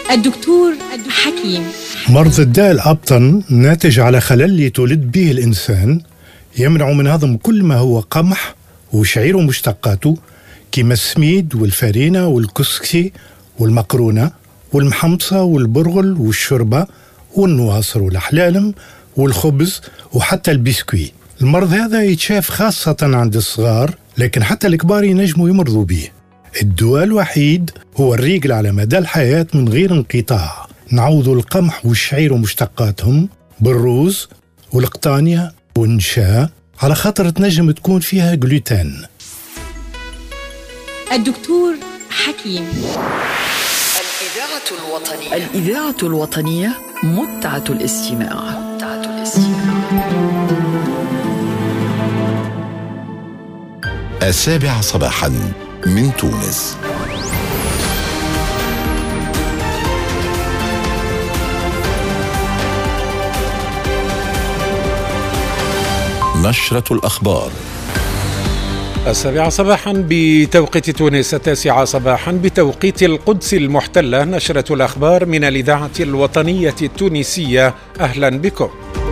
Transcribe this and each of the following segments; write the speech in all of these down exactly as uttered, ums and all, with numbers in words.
الدكتور حكيم. مرض الداء الأبطن ناتج على خلل يتولد به الإنسان يمنع من هضم كل ما هو قمح وشعير ومشتقاته كما السميد والفرينة والكسكسي والمقرونة والمحمصة والبرغل والشربة والنواصر والأحلالم والخبز وحتى البسكوي. المرض هذا يتشاف خاصة عند الصغار، لكن حتى الكبار ينجموا يمرضوا به. الدواء الوحيد هو الريقل على مدى الحياة من غير انقطاع. نعوضوا القمح والشعير ومشتقاتهم بالروز والقطانية والنشا على خاطر تنجم تكون فيها جلوتين. الدكتور حكيم. الإذاعة الوطنية الإذاعة الوطنية متعة الاستماع. متعة الاستماع. السابعة صباحا من تونس. نشرة الأخبار. السابعة صباحا بتوقيت تونس، التاسعة صباحا بتوقيت القدس المحتلة. نشرة الأخبار من الإذاعة الوطنية التونسية، أهلا بكم.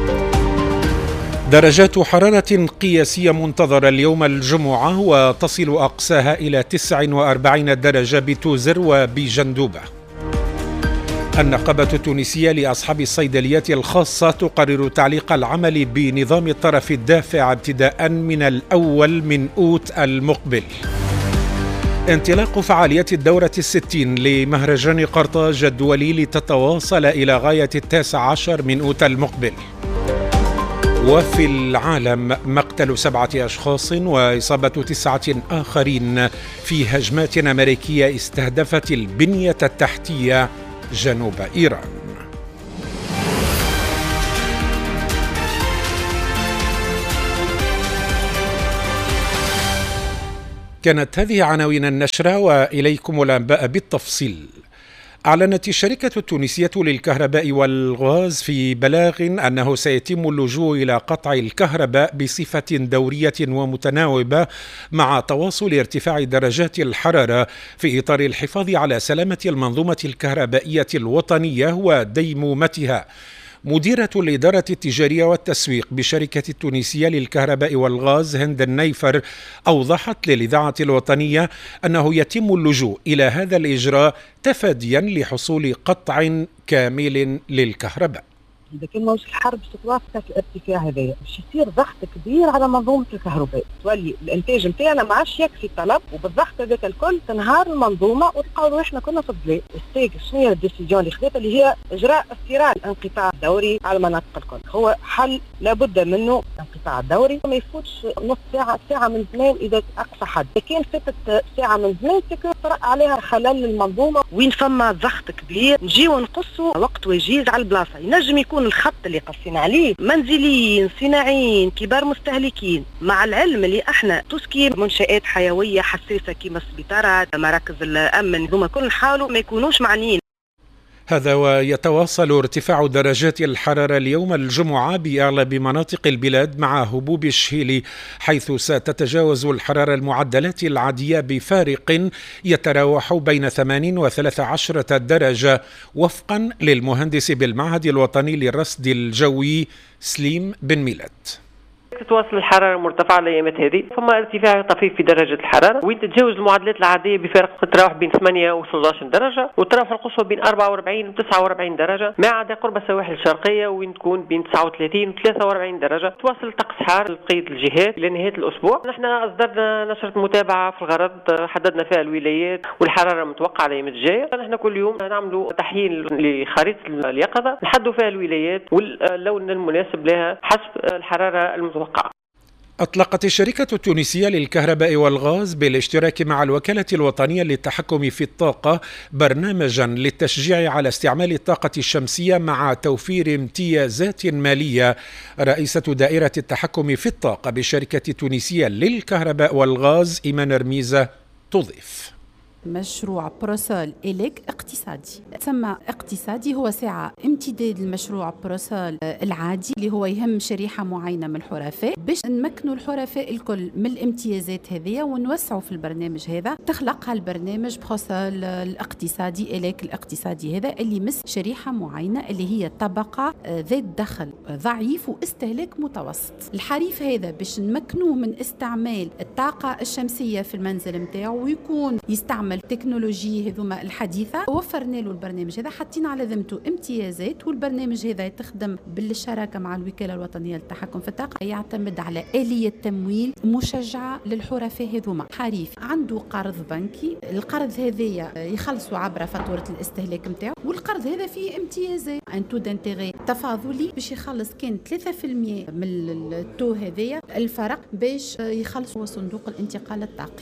درجات حرارة قياسية منتظرة اليوم الجمعة، وتصل أقصاها إلى تسعة وأربعين درجة بتوزر وبجندوبة. النقابة التونسية لأصحاب الصيدليات الخاصة تقرر تعليق العمل بنظام الطرف الدافع ابتداء من الأول من أوت المقبل. انطلاق فعاليات الدورة الستين لمهرجان قرطاج الدولي لتتواصل إلى غاية التاسع عشر من أوت المقبل. وفي العالم مقتل سبعة أشخاص وإصابة تسعة آخرين في هجمات أمريكية استهدفت البنية التحتية جنوب إيران. كانت هذه عناوين النشرة، وإليكم الأنباء بالتفصيل. أعلنت الشركة التونسية للكهرباء والغاز في بلاغ أنه سيتم اللجوء إلى قطع الكهرباء بصفة دورية ومتناوبة مع تواصل ارتفاع درجات الحرارة في إطار الحفاظ على سلامة المنظومة الكهربائية الوطنية وديمومتها. مديرة الإدارة التجارية والتسويق بالشركة التونسية للكهرباء والغاز هند النيفر أوضحت للإذاعة الوطنية أنه يتم اللجوء إلى هذا الإجراء تفاديا لحصول قطع كامل للكهرباء. إذا كان موجود الحرب ستوافق الارتفاع هذايا باش يصير ضغط كبير على منظومة الكهرباء، تولي الإنتاج نتاعنا ما عادش يكفي الطلب، وبالضغط هذاك الكل تنهار المنظومة وتلقاو احنا كنا في الضلال. الستيك شنو هي الديسيجن اللي خذتها اللي هي إجراء استيراد انقطاع دوري على المناطق الكل. هو حل لابد منه، انقطاع دوري ما يفوتش نص ساعة ساعة من زمان إذا أقصى حد. إذا كان فاتت ساعة من زمان طرأ عليها خلل المنظومة وين فما ضغط كبير نجيو نقصوا وقت وجيز على البلاصة. ينجم يكون الخط اللي قصينا عليه منزليين صناعيين كبار مستهلكين، مع العلم اللي احنا تسكي منشآت حيوية حساسة كما السبيطارات مراكز الأمن هما كل نحاولوا ما يكونوش معنيين. هذا ويتواصل ارتفاع درجات الحرارة اليوم الجمعة بأغلب مناطق البلاد مع هبوب الشهيل، حيث ستتجاوز الحرارة المعدلات العادية بفارق يتراوح بين ثمانية وثلاثة عشر درجة وفقا للمهندس بالمعهد الوطني للرصد الجوي سليم بن ميلاد. تتواصل الحرارة مرتفعة الأيامات هذه، فما ارتفاع طفيف في درجة الحرارة وين تتجاوز المعدلات العادية بفارق تتراوح بين ثمانية و ستة عشر درجة، وتتراوح القصوى بين أربعة وأربعين و تسعة وأربعين درجة، ما عدا قرب السواحل الشرقية وين تكون بين تسعة وثلاثين و ثلاثة وأربعين درجة. تواصل الطقس حار لبقية الجهات إلى نهاية الأسبوع. نحن أصدرنا نشرة متابعة في الغرض حددنا فيها الولايات والحرارة المتوقعة الأيام الجاية. نحن كل يوم نعملوا تحليل لخريطة اليقظة نحدوا فيها الولايات واللون المناسب لها حسب الحرارة المتوقعة. أطلقت الشركة التونسية للكهرباء والغاز بالاشتراك مع الوكالة الوطنية للتحكم في الطاقة برنامجا للتشجيع على استعمال الطاقة الشمسية مع توفير امتيازات مالية. رئيسة دائرة التحكم في الطاقة بالشركة التونسية للكهرباء والغاز إيمان رميزة تضيف. مشروع بروسول إليك اقتصادي. تسمى اقتصادي هو ساعة امتداد المشروع بروسول العادي اللي هو يهم شريحة معينة من الحرفاء باش نمكنوا الحرفاء الكل من الامتيازات هذه ونوسعوا في البرنامج هذا. تخلقها البرنامج بروسول الاقتصادي إليك الاقتصادي هذا اللي يمس شريحة معينة اللي هي طبقة ذات دخل ضعيف واستهلاك متوسط. الحريف هذا باش نمكنوه من استعمال الطاقة الشمسية في المنزل متاعه ويكون يستعمل تكنولوجي هذوما الحديثة. وفرنا له البرنامج هذا، حطينا على ذمته امتيازات، والبرنامج هذا يتخدم بالشراكة مع الوكالة الوطنية للتحكم في الطاقة، يعتمد على آلية تمويل مشجعة للحرفاء هذوما. حريف عنده قرض بنكي، القرض هذايا يخلصوا عبر فاتورة الاستهلاك متاعه، والقرض هذا فيه امتيازات ان تو دانتيغي تفاضلي باش يخلص كان ثلاثة بالمئة من التو هذايا الفرق باش يخلصوا صندوق الانتقال الطاقي.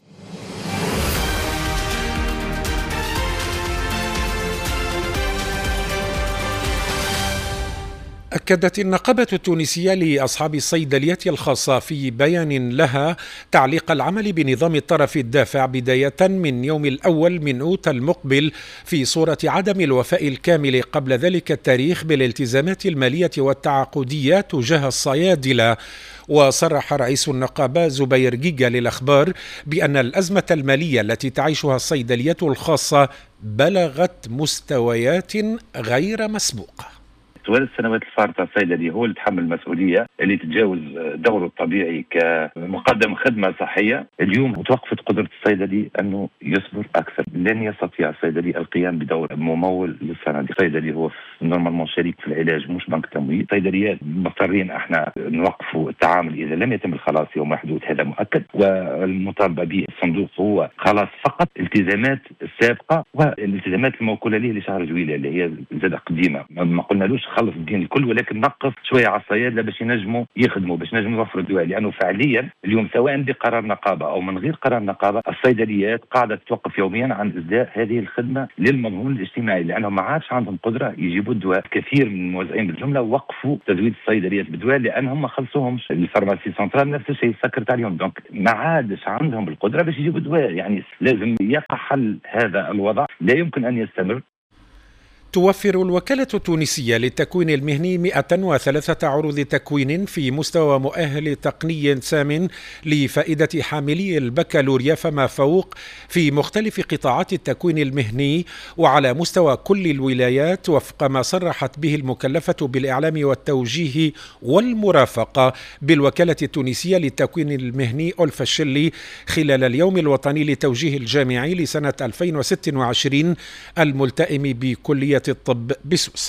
أكدت النقابة التونسية لأصحاب الصيدليات الخاصة في بيان لها تعليق العمل بنظام الطرف الدافع بداية من يوم الأول من أوت المقبل في صورة عدم الوفاء الكامل قبل ذلك التاريخ بالالتزامات المالية والتعاقدية تجاه الصيادلة. وصرح رئيس النقابة زبير جيجا للأخبار بأن الأزمة المالية التي تعيشها الصيدليات الخاصة بلغت مستويات غير مسبوقة. طوال السنوات الفارطة الصيدلي هو اللي تحمل المسؤولية اللي تتجاوز دوره الطبيعي كمقدم خدمة صحية. اليوم توقفت قدرة الصيدلي أنه يصبر أكثر، لن يستطيع الصيدلي القيام بدور ممول للصناديق. الصيدلي هو نورمالمون شريك في العلاج مش بنك تمويل. الصيدليات مضطرين احنا نوقفوا التعامل إذا لم يتم الخلاص يوم محدود، هذا مؤكد. والمطالبة به الصندوق هو خلاص فقط التزامات السابقة والالتزامات الموكولة له لشهر جويلية اللي هي زاد قديمة. ما قلنالوش خلص الدين الكل، ولكن نقص شويه على الصيادله باش ينجموا يخدموا، باش ينجموا يوفروا الدواء، لانه فعليا اليوم سواء بقرار نقابه او من غير قرار نقابه الصيدليات قاعده توقف يوميا عن اسداء هذه الخدمه للمضمون الاجتماعي، لانهم ما عادش عندهم قدره يجيبوا الدواء. كثير من الموزعين بالجمله وقفوا تزويد الصيدليات بالدواء لانهم ما خلصوهمش. الفارماسي سنترال نفس الشيء سكرت عليهم، دونك ما عادش عندهم القدره باش يجيبوا الدواء. يعني لازم يقع حل هذا الوضع، لا يمكن ان يستمر. توفر الوكالة التونسية للتكوين المهني مئة وثلاثة عروض تكوين في مستوى مؤهل تقني سام لفائدة حاملي البكالوريا فما فوق في مختلف قطاعات التكوين المهني وعلى مستوى كل الولايات، وفق ما صرحت به المكلفة بالإعلام والتوجيه والمرافقة بالوكالة التونسية للتكوين المهني ألفا الشلي خلال اليوم الوطني للتوجيه الجامعي لسنة ألفين وستة وعشرين الملتئم بكلية الطب بسوسة.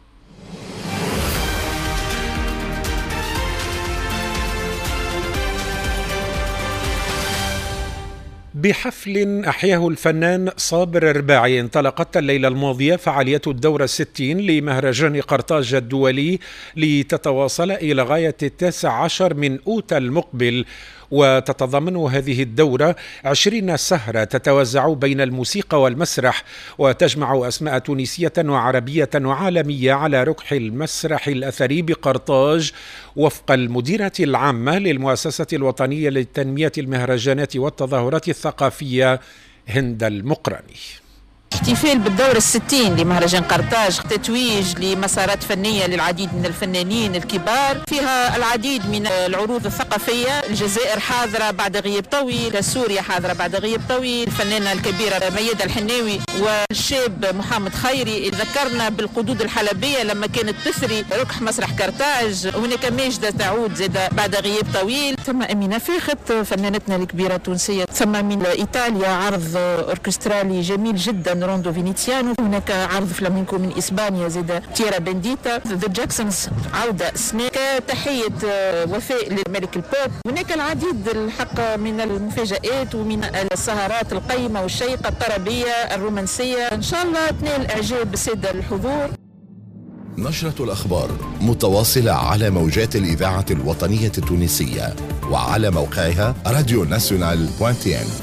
بحفل أحياه الفنان صابر الرباعي انطلقت الليلة الماضية فعاليات الدورة الستين لمهرجان قرطاج الدولي لتتواصل إلى غاية التاسع عشر من أوت المقبل، وتتضمن هذه الدورة عشرين سهرة تتوزع بين الموسيقى والمسرح وتجمع أسماء تونسية وعربية وعالمية على ركح المسرح الأثري بقرطاج، وفق المديرة العامة للمؤسسة الوطنية لتنمية المهرجانات والتظاهرات الثقافية هند المقرني. احتفال بالدورة الستين لمهرجان قرطاج، تتويج لمسارات فنية للعديد من الفنانين الكبار، فيها العديد من العروض الثقافية. الجزائر حاضرة بعد غياب طويل، سوريا حاضرة بعد غياب طويل، الفنانة الكبيرة ميادة الحناوي والشاب محمد خيري. ذكرنا بالقدود الحلبية لما كانت تثري ركح مسرح قرطاج. هناك ماجدة تعود زاد بعد غياب طويل. ثم أمينة فاخت فنانتنا الكبيرة التونسية. ثم من إيطاليا عرض أوركسترالي جميل جدا روندو فينيتيانو. هناك عرض فلامينكو من إسبانيا زاد تيرا بنديتا. ذا جاكسونز عودة سنيك. تحية وفاء للملك البوب. هناك العديد الحق من المفاجآت ومن السهرات القيمة والشيقة الطربية الرومانسية. إن شاء الله تنال إعجاب السادة الحضور. نشرة الأخبار متواصلة على موجات الإذاعة الوطنية التونسية وعلى موقعها راديو ناسيونال دوت تي ان.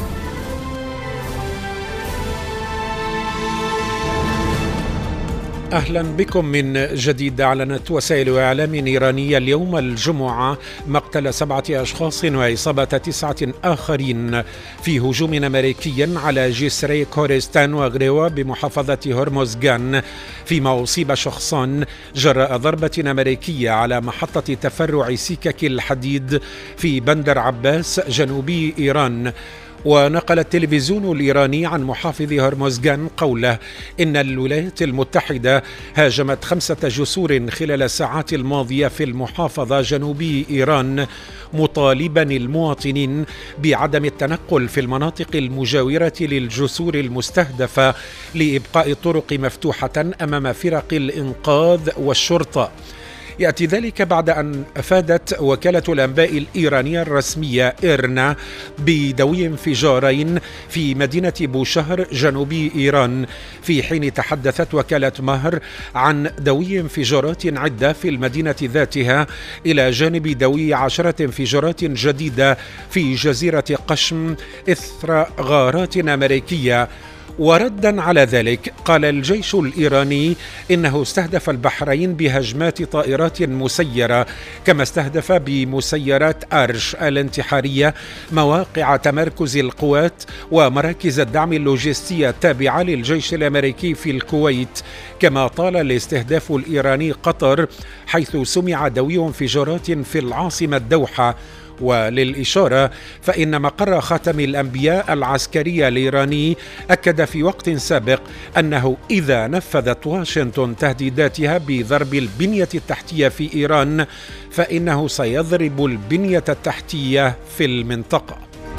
أهلا بكم من جديد. أعلنت وسائل إعلام إيرانية اليوم الجمعة مقتل سبعة أشخاص وإصابة تسعة آخرين في هجوم أمريكي على جسري كورستان وغريوا بمحافظة هرمزغان، فيما أصيب شخصان جراء ضربة أمريكية على محطة تفرع سكك الحديد في بندر عباس جنوبي إيران. ونقل التلفزيون الإيراني عن محافظ هرمزغان قوله إن الولايات المتحدة هاجمت خمسة جسور خلال الساعات الماضية في المحافظة جنوبي إيران، مطالبا المواطنين بعدم التنقل في المناطق المجاورة للجسور المستهدفة لإبقاء الطرق مفتوحة أمام فرق الإنقاذ والشرطة. يأتي ذلك بعد أن أفادت وكالة الأنباء الإيرانية الرسمية إيرنا بدوي انفجارين في مدينة بوشهر جنوبي إيران، في حين تحدثت وكالة مهر عن دوي انفجارات عدة في المدينة ذاتها، إلى جانب دوي عشرة انفجارات جديدة في جزيرة قشم إثر غارات أمريكية. وردا على ذلك قال الجيش الإيراني إنه استهدف البحرين بهجمات طائرات مسيرة، كما استهدف بمسيرات أرش الانتحارية مواقع تمركز القوات ومراكز الدعم اللوجستية التابعة للجيش الأمريكي في الكويت. كما طال الاستهداف الإيراني قطر، حيث سمع دوي انفجارات في العاصمة الدوحة. وللإشارة فإن مقر خاتم الأنبياء العسكري الإيراني أكد في وقت سابق أنه إذا نفذت واشنطن تهديداتها بضرب البنية التحتية في إيران فإنه سيضرب البنية التحتية في المنطقة.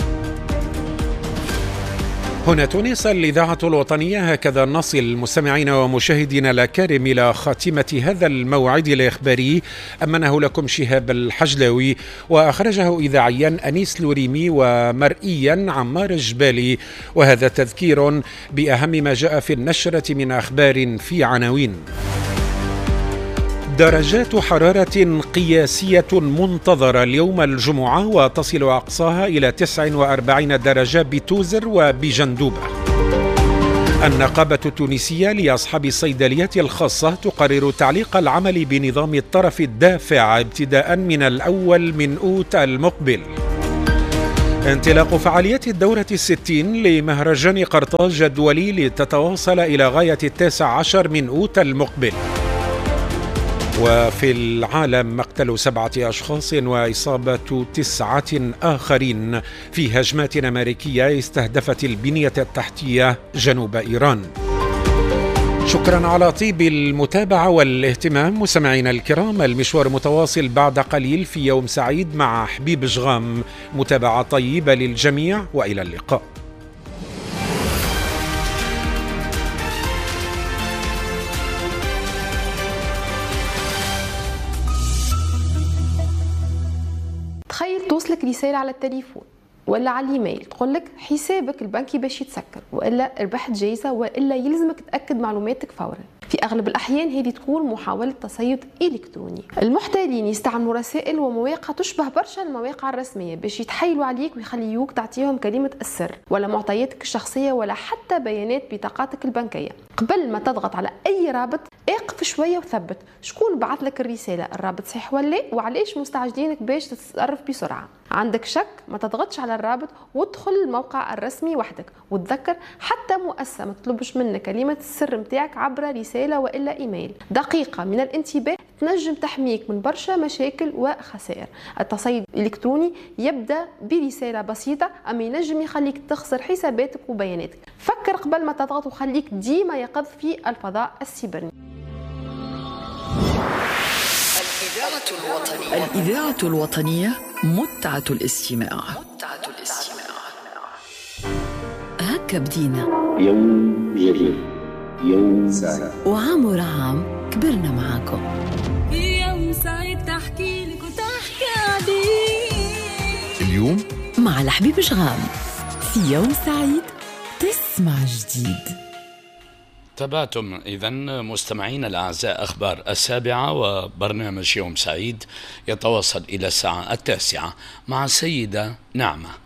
هنا تونس، الإذاعة الوطنية. هكذا نصل مستمعينا ومشاهدينا الأكارم إلى خاتمة هذا الموعد الإخباري. أمنه لكم شهاب الحجلاوي، وأخرجه إذاعيا أنيس لوريمي، ومرئيا عمار الجبالي. وهذا تذكير بأهم ما جاء في النشرة من أخبار في عناوين. درجات حرارة قياسية منتظرة اليوم الجمعة، وتصل أقصاها إلى تسعة وأربعين درجة بتوزر وبجندوبة. النقابة التونسية لأصحاب الصيدليات الخاصة تقرر تعليق العمل بنظام الطرف الدافع ابتداء من الأول من أوت المقبل. انطلاق فعاليات الدورة الستين لمهرجان قرطاج الدولي لتتواصل إلى غاية التاسع عشر من أوت المقبل. وفي العالم مقتل سبعة أشخاص وإصابة تسعة آخرين في هجمات أمريكية استهدفت البنية التحتية جنوب إيران. شكرا على طيب المتابعة والاهتمام مستمعينا الكرام. المشوار متواصل بعد قليل في يوم سعيد مع حبيب جغام. متابعة طيبة للجميع وإلى اللقاء. تخيل توصلك رسالة على التليفون ولا على الايميل تقول لك حسابك البنكي باش يتسكر، والا ربحت جايزة، والا يلزمك تأكد معلوماتك فورا. في اغلب الاحيان هذه تكون محاولة تصيد الكتروني. المحتالين يستعملوا رسائل ومواقع تشبه برشا المواقع الرسمية باش يتحايلوا عليك ويخليوك تعطيهم كلمة السر ولا معطياتك الشخصية ولا حتى بيانات بطاقاتك البنكية. قبل ما تضغط على اي رابط اقف شوية وثبت شكون بعث لك الرسالة، الرابط صحيح ولا وعليش مستعجلينك باش تتصرف بسرعة. عندك شك ما تضغطش على الرابط وادخل الموقع الرسمي وحدك. وتذكر حتى مؤسسة ما تطلبش منك كلمة السر متاعك عبر رسالة والا ايميل. دقيقة من الانتباه تنجم تحميك من برشا مشاكل وخسائر. التصيد الالكتروني يبدا برسالة بسيطة اما ينجم يخليك تخسر حساباتك وبياناتك. فكر قبل ما تضغط وخليك ديما يقظ في الفضاء السيبرني. الإذاعة الوطنية الإذاعة الوطنية متعة الاستماع. متعة الاستماع. هكا بدينا يوم جديد، يوم سعيد، وعام عام كبرنا معاكم. يوم سعيد تحكي لك وتحكي عليك. اليوم مع الحبيب جغام في يوم سعيد تسمع جديد. تابعتم إذن مستمعين الأعزاء أخبار السابعة، وبرنامج يوم سعيد يتواصل إلى الساعة التاسعة مع السيدة نعمة.